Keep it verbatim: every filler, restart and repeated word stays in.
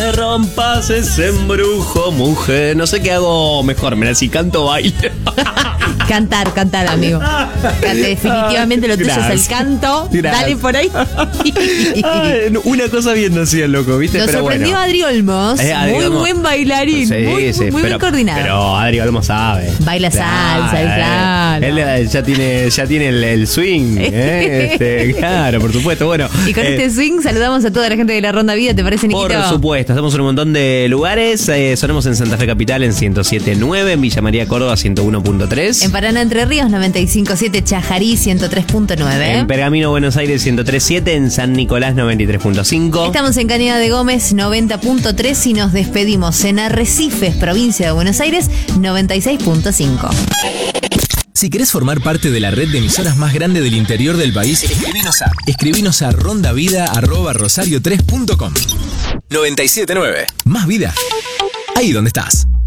me rompas ese embrujo, mujer. No sé qué hago mejor, mira, si canto o bailo. Cantar, cantar, amigo. Cante, definitivamente lo tuyo Gracias. es el canto. Gracias. Dale por ahí. Ay, una cosa bien no hacía el loco, ¿viste? Nos pero sorprendió bueno. Adri Olmos. Eh, Adri muy Olmos. buen bailarín. Sí, muy sí, muy pero, bien coordinado. Pero Adri Olmos sabe. Baila salsa, eh. claro. Él eh, ya tiene, ya tiene el, el swing. ¿eh? Este, claro, por supuesto. Bueno. Y con eh, este swing saludamos a toda la gente de la Ronda Vida, ¿te parece, Niquito? Por supuesto, estamos en un montón de lugares. Eh, sonamos en Santa Fe Capital en ciento siete punto nueve, en Villa María Córdoba ciento uno punto tres. En Paraná Entre Ríos noventa y cinco punto siete, Chajarí ciento tres punto nueve. En Pergamino, Buenos Aires ciento tres punto siete, en San Nicolás noventa y tres punto cinco. Estamos en Cañada de Gómez noventa punto tres y nos despedimos en Arrecifes, provincia de Buenos Aires, noventa y seis punto cinco. Si querés formar parte de la red de emisoras más grande del interior del país, escribinos a, escribinos a rondavida arroba rosario tres punto com. noventa y siete punto nueve. Más vida. Ahí donde estás.